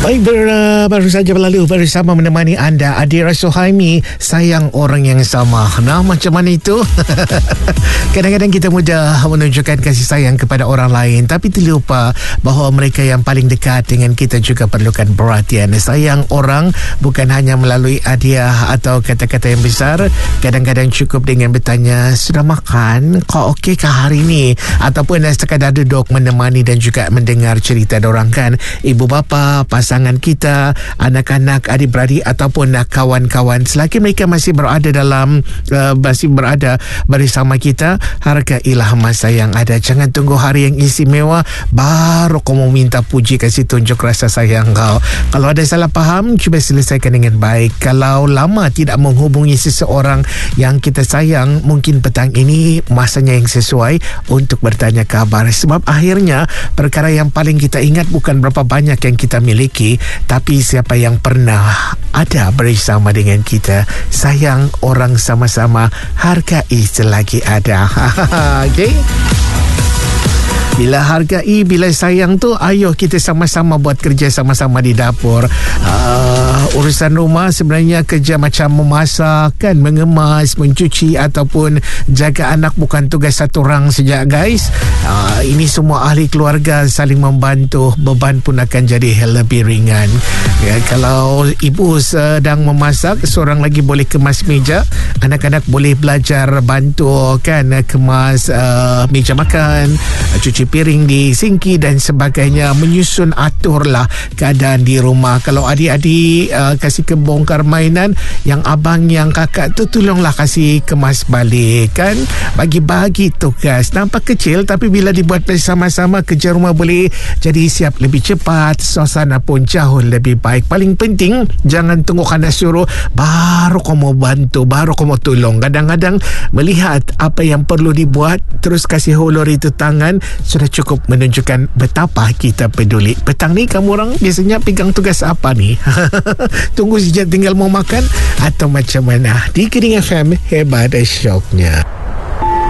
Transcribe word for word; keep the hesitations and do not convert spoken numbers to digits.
Baik, ber, uh, baru saja berlalu bersama menemani anda Adira Suhaimi, sayang orang yang sama. Nah, macam mana itu? Kadang-kadang kita mudah menunjukkan kasih sayang kepada orang lain, tapi terlupa bahawa mereka yang paling dekat dengan kita juga perlukan perhatian. Sayang orang bukan hanya melalui hadiah atau kata-kata yang besar. Kadang-kadang cukup dengan bertanya, sudah makan? Kau okeykah hari ini? Ataupun sekadar duduk menemani dan juga mendengar cerita dorang, kan? Ibu bapa, pasangan kita, anak-anak, adik-beradik ataupun kawan-kawan, selagi mereka masih berada dalam uh, masih berada bersama kita, hargailah masa yang ada. Jangan tunggu hari yang istimewa baru kau mau minta puji, kasih tunjuk rasa sayang kau. Kalau ada salah faham, cuba selesaikan dengan baik. Kalau lama tidak menghubungi seseorang yang kita sayang, mungkin petang ini masanya yang sesuai untuk bertanya kabar. Sebab akhirnya perkara yang paling kita ingat bukan berapa banyak yang kita miliki, tapi siapa yang pernah ada bersama dengan kita. Sayang orang sama-sama, hargai selagi ada. Okey. Bila hargai, bila sayang tu, ayo kita sama-sama buat kerja sama-sama di dapur. Uh, urusan rumah sebenarnya kerja macam memasak, kan, mengemas, mencuci ataupun jaga anak bukan tugas satu orang saja, guys. Uh, ini semua ahli keluarga saling membantu, beban pun akan jadi lebih ringan. Ya, kalau ibu sedang memasak, seorang lagi boleh kemas meja, anak-anak boleh belajar bantu, kan, kemas uh, meja makan, cuci piring di sinki dan sebagainya, menyusun aturlah keadaan di rumah. Kalau adik-adik uh, kasih ke bongkar mainan, yang abang yang kakak tu tolonglah kasih kemas balik, kan, bagi-bagi tugas. Nampak kecil tapi bila dibuat bersama-sama, kerja rumah boleh jadi siap lebih cepat, suasana pun jauh lebih baik. Paling penting, jangan tunggu kena suruh baru kau mau bantu, baru kau mau tolong. Kadang-kadang melihat apa yang perlu dibuat terus kasih hulur itu tangan sudah cukup menunjukkan betapa kita peduli. Petang ni kamu orang biasanya pegang tugas apa ni? Tunggu saja tinggal mau makan atau macam mana? Di Kening F M, hebat syoknya.